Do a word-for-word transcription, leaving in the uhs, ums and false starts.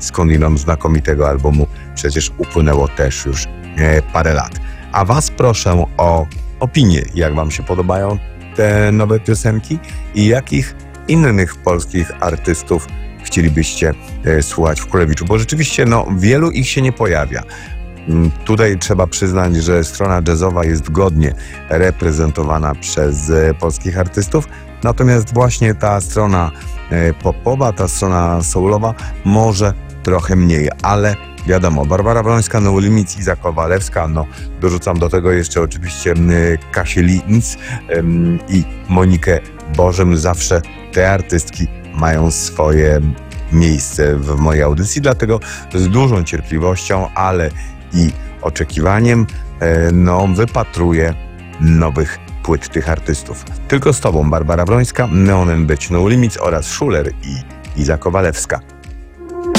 skądinąd znakomitego albumu przecież upłynęło też już e, parę lat. A was proszę o opinię, jak wam się podobają te nowe piosenki i jakich innych polskich artystów chcielibyście e, słuchać w Królewiczu, bo rzeczywiście no, wielu ich się nie pojawia. Tutaj trzeba przyznać, że strona jazzowa jest godnie reprezentowana przez e, polskich artystów, natomiast właśnie ta strona e, popowa, ta strona soulowa może trochę mniej, ale wiadomo, Barbara Wrońska, No Limits, Iza Kowalewska, no dorzucam do tego jeszcze oczywiście e, Kasię Linz e, i Monikę Bożem. Zawsze te artystki mają swoje miejsce w mojej audycji, dlatego z dużą cierpliwością, ale i oczekiwaniem e, no, wypatruję nowych płyt tych artystów. Tylko z tobą Barbara Wrońska, Neonen Być, No Limits oraz Schuler i Iza Kowalewska.